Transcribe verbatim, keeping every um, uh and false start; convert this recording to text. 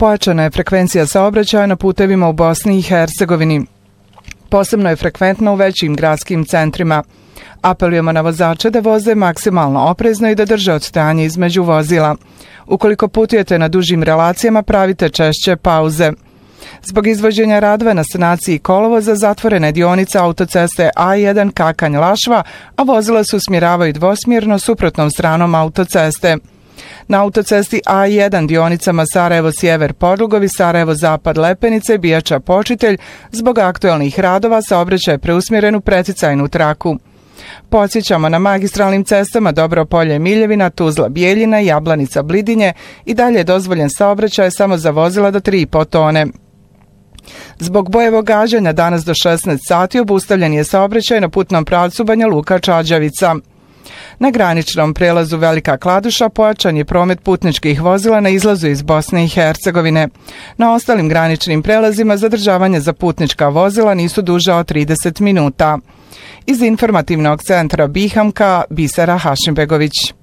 Pojačana je frekvencija saobraćaja na putevima u Bosni i Hercegovini. Posebno je frekventna u većim gradskim centrima. Apelujemo na vozače da voze maksimalno oprezno i da drže odstajanje između vozila. Ukoliko putujete na dužim relacijama, pravite češće pauze. Zbog izvođenja radova na sanaciji kolovoza zatvorena je dionica autoceste A jedan Kakanj-Lašva, a vozila se usmjeravaju dvosmjerno suprotnom stranom autoceste. Na autocesti A jedan dionicama Sarajevo-Sjever Podlugovi, Sarajevo-Zapad Lepenice, Bijača Počitelj, zbog aktuelnih radova saobraćaj je preusmjeren u preticajnu traku. Podsjećamo, na magistralnim cestama Dobropolje-Miljevina, Tuzla-Bijeljina, Jablanica-Blidinje i dalje je dozvoljen saobraćaj samo za vozila do tri i po tone. Zbog bojevog gađanja danas do šesnaest sati obustavljen je saobraćaj na putnom pravcu Banja Luka-Čađavica. Na graničnom prelazu Velika Kladuša pojačan je promet putničkih vozila na izlazu iz Bosne i Hercegovine. Na ostalim graničnim prelazima zadržavanje za putnička vozila nisu duža od trideset minuta. Iz informativnog centra Bihamka, Bisera Hašimbegović.